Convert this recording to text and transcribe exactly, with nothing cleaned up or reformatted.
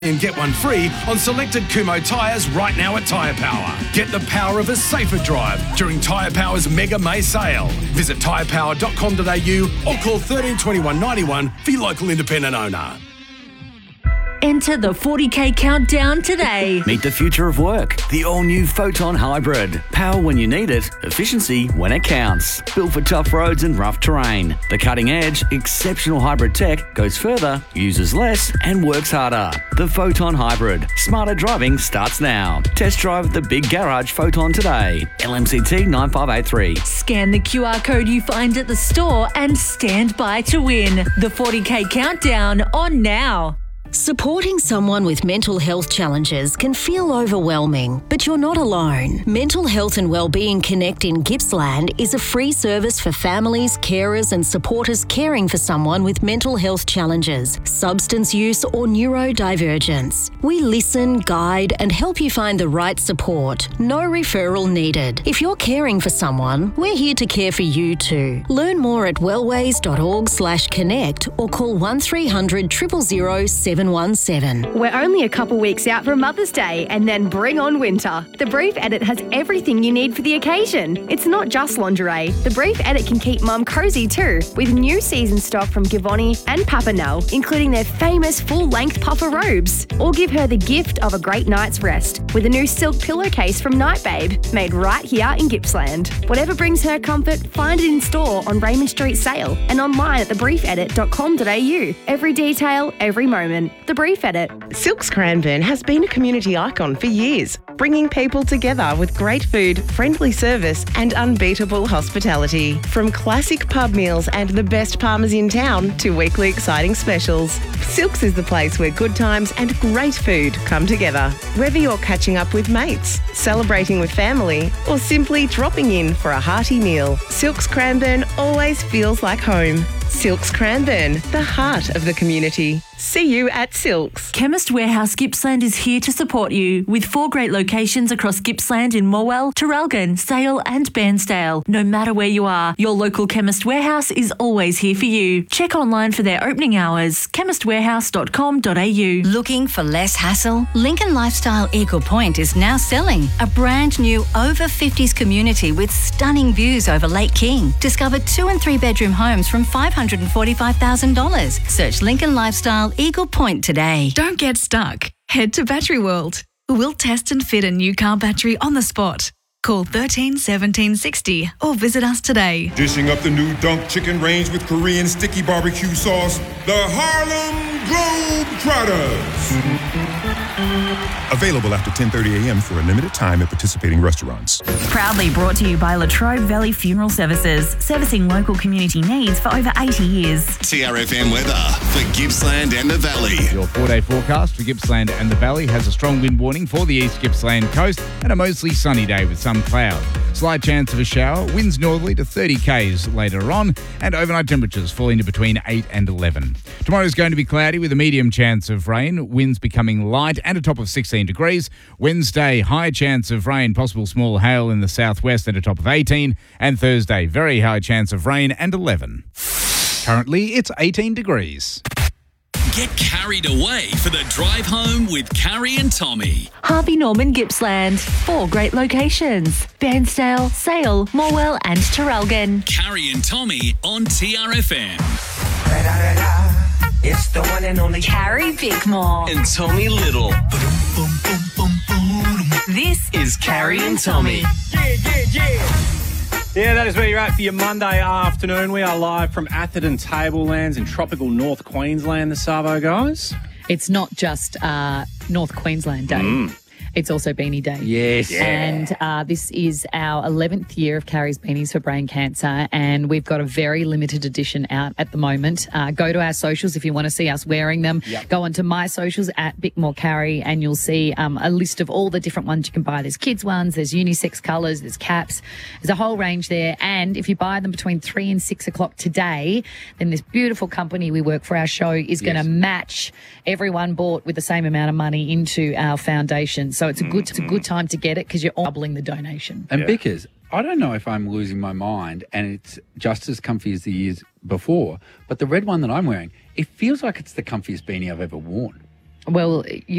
And get one free on selected Kumho tyres right now at Tyre Power. Get the power of a safer drive during Tyre Power's Mega May sale. Visit tyre power dot com dot a u or call thirteen twenty-one ninety-one for your local independent owner. Enter the forty K countdown today. Meet the future of work. The all-new Photon Hybrid. Power when you need it, efficiency when it counts. Built for tough roads and rough terrain. The cutting-edge, exceptional hybrid tech goes further, uses less, and works harder. The Photon Hybrid. Smarter driving starts now. Test drive the Big Garage Photon today. L M C T nine five eight three. Scan the Q R code you find at the store and stand by to win. The forty K countdown on now. Supporting someone with mental health challenges can feel overwhelming, but you're not alone. Mental Health and Wellbeing Connect in Gippsland is a free service for families, carers and supporters caring for someone with mental health challenges, substance use or neurodivergence. We listen, guide and help you find the right support. No referral needed. If you're caring for someone, we're here to care for you too. Learn more at wellways.org slash connect or call one three hundred zero zero zero seven one seven. We're only a couple weeks out from Mother's Day and then bring on winter. The Brief Edit has everything you need for the occasion. It's not just lingerie. The Brief Edit can keep mum cosy too, with new season stock from Givoni and Papinel, including their famous full-length puffer robes. Or give her the gift of a great night's rest with a new silk pillowcase from Night Babe, made right here in Gippsland. Whatever brings her comfort, find it in store on Raymond Street Sale and online at the brief edit dot com dot a u. Every detail, every moment. The Brief Edit. Silks Cranbourne has been a community icon for years, bringing people together with great food, friendly service and unbeatable hospitality. From classic pub meals and the best palmers in town to weekly exciting specials, Silks is the place where good times and great food come together. Whether you're catching up with mates, celebrating with family or simply dropping in for a hearty meal, Silks Cranbourne always feels like home. Silks Cranbourne, the heart of the community. See you at Silks. Chemist Warehouse Gippsland is here to support you with four great locations across Gippsland in Morwell, Traralgon, Sale and Bairnsdale. No matter where you are, your local Chemist Warehouse is always here for you. Check online for their opening hours, chemist warehouse dot com dot a u. Looking for less hassle? Lincoln Lifestyle Eagle Point is now selling a brand new over fifties community with stunning views over Lake King. Discover two and three bedroom homes from five hundred forty-five thousand dollars. Search Lincoln Lifestyle Eagle Point today. Don't get stuck. Head to Battery World. We'll test and fit a new car battery on the spot. Call thirteen seventeen sixty or visit us today. Dishing up the new Dunk Chicken range with Korean sticky barbecue sauce, the Harlem Globetrotters. Available after ten thirty a.m. for a limited time at participating restaurants. Proudly brought to you by Latrobe Valley Funeral Services, servicing local community needs for over eighty years. T R F M weather for Gippsland and the Valley. Your four-day forecast for Gippsland and the Valley has a strong wind warning for the East Gippsland coast and a mostly sunny day with some cloud. Slight chance of a shower, winds northerly to thirty kays later on, and overnight temperatures falling to between eight and eleven. Tomorrow is going to be cloudy with a medium chance of rain, winds becoming light and a top of sixteen degrees. Wednesday, high chance of rain, possible small hail in the southwest and a top of eighteen. And Thursday, very high chance of rain and eleven. Currently, it's eighteen degrees. Get carried away for the drive home with Carrie and Tommy. Harvey Norman Gippsland. Four great locations. Bairnsdale, Sale, Morwell and Traralgon. Carrie and Tommy on T R F M. It's the one and only Carrie Bickmore and Tommy Little. This is Carrie and Tommy. Yeah, yeah, yeah. Yeah, that is where you're at for your Monday afternoon. We are live from Atherton Tablelands in tropical North Queensland, the Savo guys. It's not just uh, North Queensland Day. Mm. It's also Beanie Day. Yes. Yeah. And uh, this is our eleventh year of Carrie's Beanies for Brain Cancer, and we've got a very limited edition out at the moment. Uh, go to our socials if you want to see us wearing them. Yep. Go onto my socials at Bickmore Carrie, and you'll see um, a list of all the different ones you can buy. There's kids ones, there's unisex colours, there's caps. There's a whole range there. And if you buy them between three and six o'clock today, then this beautiful company we work for our show is going to yes. match everyone bought with the same amount of money into our foundation. So it's a good, it's a good time to get it because you're doubling the donation. And Yeah. Bickers, I don't know if I'm losing my mind and it's just as comfy as the years before, but the red one that I'm wearing, it feels like it's the comfiest beanie I've ever worn. Well, you